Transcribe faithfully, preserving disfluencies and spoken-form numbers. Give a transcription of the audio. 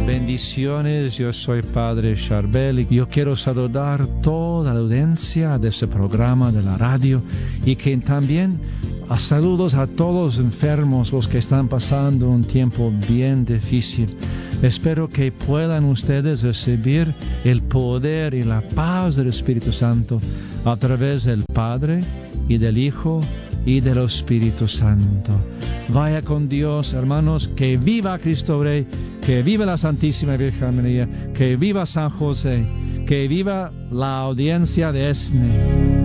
Bendiciones, yo soy Padre Charbel y yo quiero saludar toda la audiencia de ese programa de la radio y que también a saludos a todos los enfermos, los que están pasando un tiempo bien difícil. Espero que puedan ustedes recibir el poder y la paz del Espíritu Santo a través del Padre y del Hijo y del Espíritu Santo. Vaya con Dios, hermanos, que viva Cristo Rey, que viva la Santísima Virgen María, que viva San José, que viva la audiencia de E S N E.